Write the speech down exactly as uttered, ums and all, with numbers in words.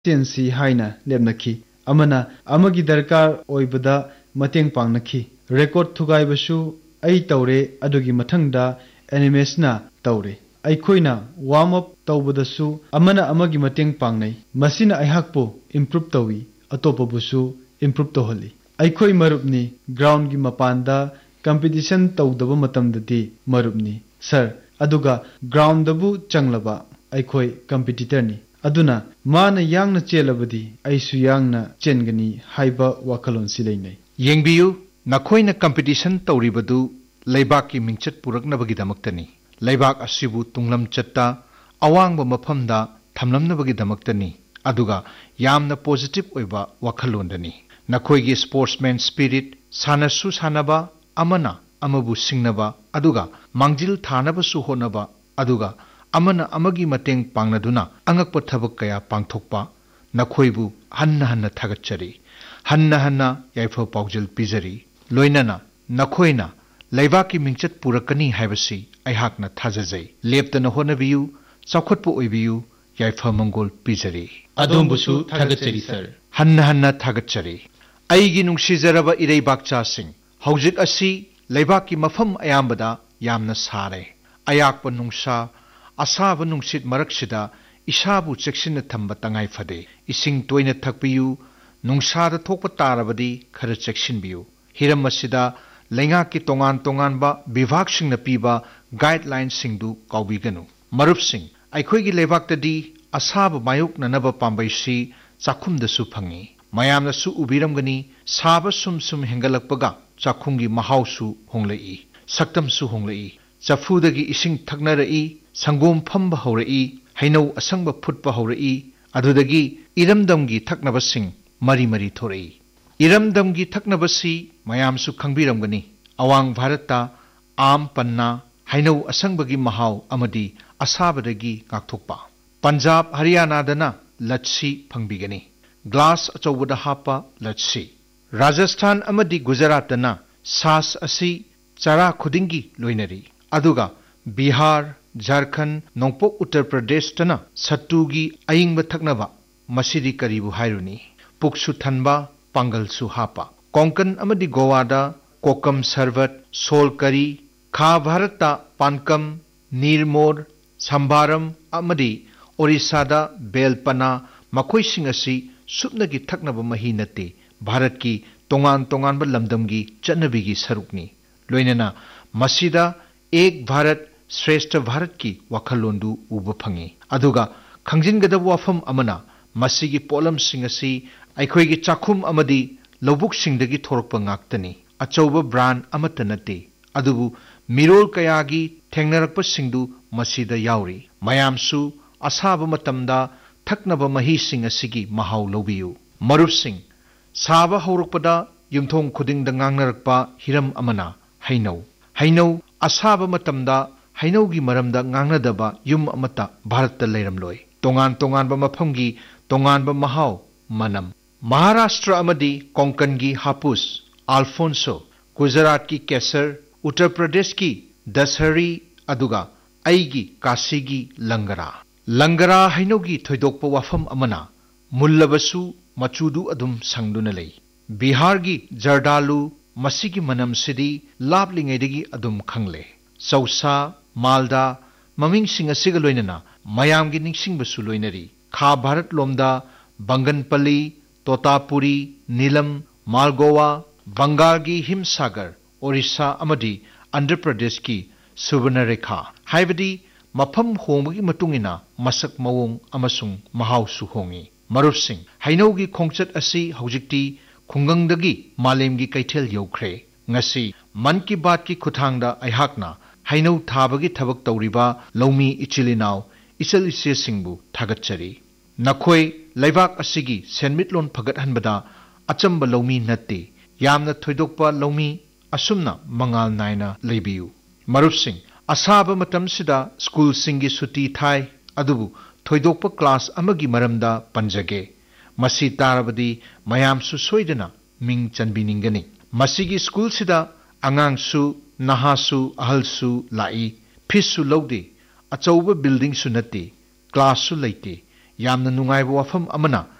ꯆꯦꯟꯁꯤ ꯍꯥꯏꯅ ꯂꯦꯞꯅꯈꯤ ꯑꯃꯅ ꯑꯃꯒꯤ ꯗꯔꯀꯥꯔ ꯑꯣꯏꯕꯗ ꯃꯇꯦꯡ ꯄꯥꯡꯅꯈꯤ ꯔꯦꯀꯣꯔꯗ ꯊꯨꯒꯥꯏꯕꯁꯨ ꯑꯩ ꯇꯧꯔꯦ ꯑꯗꯨꯒꯤ ꯃꯊꯪꯗ ꯑꯦꯅꯤꯃꯦꯁꯅ ꯇꯧꯔꯦ ꯑꯩꯈꯣꯏꯅ ꯋꯥꯔꯝ ꯑꯞ ꯇꯧꯕꯗꯁꯨ ꯑꯃꯅ ꯑꯃꯒꯤ ꯃꯇꯦꯡ ꯄꯥꯡꯅꯩ ꯃꯁꯤꯅ ꯑꯩꯍꯥꯛꯄꯨ ꯏꯝꯄ꯭ꯔꯨꯚ ꯇꯧꯏ ꯑꯇꯣꯞꯄꯕꯨꯁꯨ ꯏꯝꯄ꯭ꯔꯨꯚ ꯇꯧꯍꯜꯂꯤ ꯑꯩꯈꯣꯏ ꯃꯔꯨꯞꯅꯤ ꯒ꯭ꯔꯥꯎꯟꯒꯤ ꯃꯄꯥꯟꯗ ꯀꯝꯄꯤꯇꯤꯁꯟ ꯇꯧꯗꯕ ꯃꯇꯝꯗꯗꯤ ꯃꯔꯨꯞꯅꯤ ꯁꯔ ꯑꯗꯨꯒ ꯒ꯭ꯔꯥꯎꯟꯗꯕꯨ ꯆꯪꯂꯕ ꯑꯩꯈꯣꯏ ꯀꯝꯄꯤꯇꯤꯇꯔꯅꯤ ꯑꯗꯨꯅ ꯃꯥꯅ ꯌꯥꯡꯅ ꯆꯦꯜꯂꯕꯗꯤ ꯑꯩꯁꯨ ꯌꯥꯡꯅ ꯆꯦꯟꯒꯅꯤ ꯍꯥꯏꯕ ꯋꯥꯈꯜꯂꯣꯟꯁꯤ ꯂꯩꯅꯩ ꯌꯦꯡꯕꯤꯌꯨ ꯅꯈꯣꯏꯅ ꯀꯝꯄꯤꯇꯤꯁꯟ ꯇꯧꯔꯤꯕꯗꯨ ꯂꯩꯕꯥꯛꯀꯤ ꯃꯤꯡꯆꯠ ꯄꯨꯔꯛꯅꯕꯒꯤꯗꯃꯛꯇꯅꯤ ꯂꯩꯕꯥꯛ ꯑꯁꯤꯕꯨ ꯇꯨꯡꯂꯝꯆꯠꯇ ꯑꯋꯥꯡꯕ ꯃꯐꯝꯗ ꯊꯝꯂꯝꯅꯕꯒꯤꯗꯃꯛꯇꯅꯤ ꯑꯗꯨꯒ ꯌꯥꯝꯅ ꯄꯣꯖꯤꯇꯤꯚ ꯑꯣꯏꯕ ꯋꯥꯈꯜꯂꯣꯟꯗꯅꯤ ꯅꯈꯣꯏꯒꯤ ꯁ꯭ꯄꯣꯔꯠꯁꯃꯦꯟ ꯁ꯭ꯄꯤꯔꯤꯠ ꯁꯥꯟꯅꯁꯨ ꯁꯥꯟꯅꯕ ꯑꯃꯅ ꯑꯃꯕꯨ ꯁꯤꯡꯅꯕ ꯑꯗꯨꯒ ꯃꯥꯡꯖꯤꯜ ꯊꯥꯅꯕꯁꯨ ꯍꯣꯠꯅꯕ ꯑꯗꯨꯒ ꯑꯃꯅ ꯑꯃꯒꯤ ꯃꯇꯦꯡ ꯄꯥꯡꯅꯗꯨꯅ ꯑꯉꯛꯄ ꯊꯕꯛ ꯀꯌꯥ ꯄꯥꯡꯊꯣꯛꯄ ꯅꯈꯣꯏꯕꯨ ꯍꯟꯅ ꯍꯟꯅ ꯊꯥꯒꯠꯆꯔꯤ हन्ना हन्ना याइफो पाउजल पिजरी लोइनना नखोइना लैबाकी मिंचत पुरकनी हाइबसी अइहाकना थाजजै लेप्तना होनबियु चौखटपु ओइबियु याइफो मंगोल पिजरी अदोमबुसु थागतचरी सर हन्ना हन्ना थागतचरी अइगी नुंगसिजरबा इरैबाकचासिंग हौजिक असि लैबाकी मफम अयामबदा यामना सारे अयाकप नुंगसा असाब नुंगसित मरकसिदा इसाबु चेक्सिन थंबा तंगाइ फदे इसिंग तोइना थकपियु नुंगसाद थोकप तारबदी खर चेक्सिनबियु हिरम असिदा लैंगाकी तोंगान तोंगानबा विभागसिंगना पीबा गाइडलाइनसिंगदु काउबिगनु मरुपसिंग अइखोइगी लेबाक्तदी असाब मायोकननब पाम्बैसि चाखुमदसु फंगी मयामनसु उबिरमगनी साब सुम सुम हेंगलकपगा चाखुंगी महावसु होंगलई सक्तमसु होंगलई चफुदगी इसिंग थकनरई संगोम फंब हौरई हैनौ असंग फुटप हौरई अदुदगी इरमदमगी थकनबसिंग मरी मरी थोरई इरमदमगी थकनबसी मयामसु खंगबिरमगनी अवांग भारतता आम पन्ना हैनौ असंगबगी महाव अमदी असाबदगी गाक्थोकपा पंजाब हरियाणादना लच्छी फंगबिगनी ग्लास अचौबदा हापा लच्छी राजस्थान अमदी गुजरातदना सास असि चरा खुदिंगी लोइनरी अदुगा बिहार झारखंड नोंपोक उत्तर प्रदेशतना सत्तुगी अयिंग थकनबा मसिदी करीबु हायरुनी पुक्सु थनबा पांगलसु हापा कोंकण अमदी गोवादा कोकम सरबत सोल करी खा भारतता पानकम नीरमोर संभारम अमदी ओडिशादा बेलपना मखोइसिंग असि सुपनगी थकनबा मही नते भारत की तोंगान तोंगानबा लमदमगी चन्नबिगी सरुकनी लोइनना मसिदा एक भारत श्रेष्ठ भारत की वखलोंदु उब फंगी अदुगा खंजिनगदब वाफम अमना मसिगी पोलम सिंग असि अइखोइगी चाखुम अमदी लौबुक सिंगदगी थोरकपा ngaktani अचौबा ब्रांड अमत नते अदुबु मिरोल कयागी थेंगनरकपा सिंगदु मसिदा याउरी मयामसु असाबा मतमदा थकनबा मही सिंग असिगी महाव लौबियु मरुप सिंग साबा हौरकपदा युमथोंग खुदिंगदा ngangnarkpa हिरम अमना हैनौ हैनौ असाबा मतमदा हैनौगी मरमदा ngangnadaba yum amata भारतता लेरमलोय तोंगान तोंगानबा मफमगी तोंगानबा महाव मनम महाराष्ट्र अमदी कोंकण की हापुस आल्फोंसो गुजरात की केसर उत्तर प्रदेश की दशहरी अदुगा अइगी काशीगी लंगरा लंगरा हैनौगी थोइदोकपा वाफम अमना मुल्लबसु मचुदु अदुम संगदुना लई बिहार की जर्दालु मसिगी मनम सिदी लापलिंगैदगी अदुम खंगले चौसा मालदा ममिंग सिंग असिगा लोइनना मयामगी निंगसिंगबसु लोइनरी खा भारत लोमदा बंगनपल्ली तोतापुरी नीलम मालगोवा बंगाल की हिमसागर ओडिशा अमदी आंध्र प्रदेश की सुवर्णरेखा हाइबदी मफम होंबगी मतुंगिना मसक मवोंग अमसुंग महावसु होंगी मरुप सिंग हैनौगी खोंचत असि हौजिक्ति खुंगंगदगी मालेमगी कैथेल यौख्रे ngasi मन की बात की खुथांगदा अइहाकना हैनौ थाबगी थबक तौरिबा लौमी इचिलिनाव इचल इचे सिंगबु थागतचरी नखोय लैबाक असिगी सेनमिटलोन फगतहनबदा अचंबा लौमी नत्ते यामना थोइदोकपा लौमी असुमना मंगाल नायना लेबियु मरुप सिंग असाबा मतमसिदा स्कूल सिंगी सुटी थाई अदुबु थोइदोकपा क्लास अमगी मरमदा पंजगे मसी तारबदी मयामसु सोइदना मिंग चनबिनिंगनी मसीगी स्कूल सिदा अंगांगसु नहासु अहलसु लाई फिसु लौदे अचौबा बिल्डिंग सु नत्ते क्लास सु लैते ꯌꯥꯝꯅ ꯅꯨꯡꯉꯥꯏꯕ ꯋꯥꯐꯝ ꯑꯃꯅ